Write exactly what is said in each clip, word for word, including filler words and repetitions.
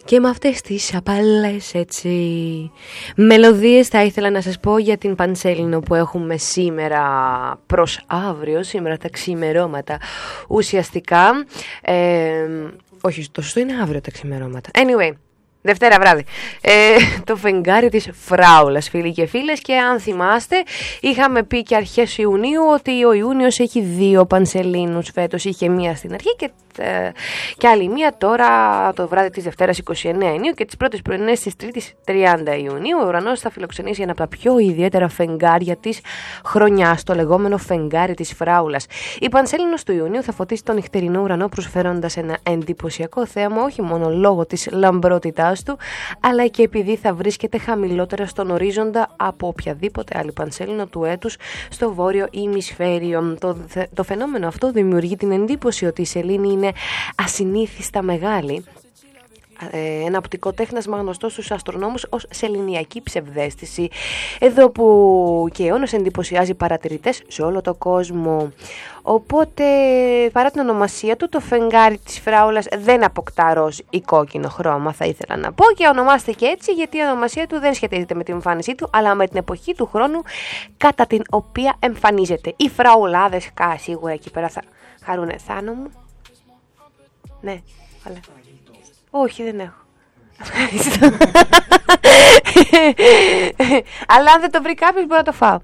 Και με αυτές τις απαλές έτσι μελωδίες θα ήθελα να σας πω για την Πανσέλινο που έχουμε σήμερα προς αύριο, σήμερα τα ξημερώματα ουσιαστικά. Ε, όχι, το σωστό είναι αύριο τα ξημερώματα. Anyway. Δευτέρα βράδυ. Ε, το φεγγάρι της Φράουλας, φίλοι και φίλες, και αν θυμάστε, είχαμε πει και αρχές Ιουνίου ότι ο Ιούνιος έχει δύο Πανσελίνους φέτος. Είχε μία στην αρχή και, ε, και άλλη μία τώρα το βράδυ της Δευτέρας είκοσι εννέα Ιουνίου και τις πρώτες πρωινές της Τρίτης τριάντα Ιουνίου. Ο ουρανός θα φιλοξενήσει ένα από τα πιο ιδιαίτερα φεγγάρια της χρονιάς, το λεγόμενο φεγγάρι της Φράουλας. Η Πανσέλινος του Ιουνίου θα φωτίσει τον νυχτερινό ουρανό, προσφέροντας ένα εντυπωσιακό θέαμα, όχι μόνο λόγω της λαμπρότητάς του, αλλά και επειδή θα βρίσκεται χαμηλότερα στον ορίζοντα από οποιαδήποτε άλλη Πανσέλινο του έτους στο βόρειο ημισφαίριο. Το, το φαινόμενο αυτό δημιουργεί την εντύπωση ότι η σελήνη είναι ασυνήθιστα μεγάλη. Ένα οπτικό τέχνασμα γνωστό στους αστρονόμους ως σεληνιακή ψευδαίσθηση, εδώ που και αιώνας εντυπωσιάζει παρατηρητές σε όλο το κόσμο. Οπότε, παρά την ονομασία του, το φεγγάρι της Φράουλας δεν αποκτά ροζ ή κόκκινο χρώμα, θα ήθελα να πω, και ονομάστηκε έτσι γιατί η ονομασία του δεν σχετίζεται με την εμφάνισή του, αλλά με την εποχή του χρόνου κατά την οποία εμφανίζεται. Οι Φραουλάδες κα σίγουρα εκεί πέρα θα χαρούνε. Θάνο μου. Ναι, αλλά... Όχι, δεν έχω. Ευχαριστώ. Αλλά αν δεν το βρει κάποιος μπορώ να το φάω.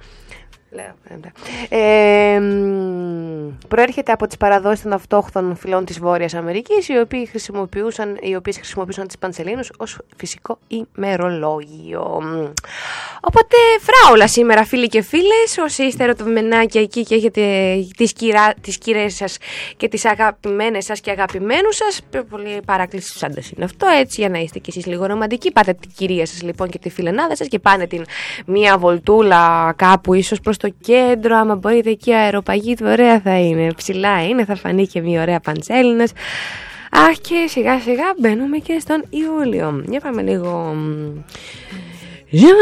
Ε, προέρχεται από τις παραδόσεις των αυτόχθονων φυλών της Βόρειας Αμερικής, οι οποίοι χρησιμοποιούσαν, οι οποίες χρησιμοποιούσαν τις Πανσελίνους ως φυσικό ημερολόγιο. Οπότε Φράουλα σήμερα, φίλοι και φίλες, όσοι είστε ερωτευμενάκια εκεί και έχετε τις, κυρά, τις κυρίες σας και τις αγαπημένες σας και αγαπημένους σας, πολύ παράκληση της άντας είναι αυτό, έτσι, για να είστε κι εσείς λίγο ρομαντικοί. Πάτε την κυρία σας λοιπόν και τη φιλενάδα σας και πάνε την μία βολτούλα κάπου ίσως προς το κέντρο, άμα μπορείτε εκεί αεροπαγίδι, ωραία θα είναι, ψηλά είναι, θα φανεί και μια ωραία Πανσέλινος. Αχ, και σιγά σιγά μπαίνουμε και στον Ιούλιο. Για πάμε λίγο.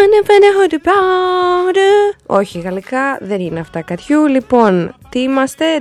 Όχι, γαλλικά δεν είναι αυτά κατιού. Λοιπόν, τι είμαστε?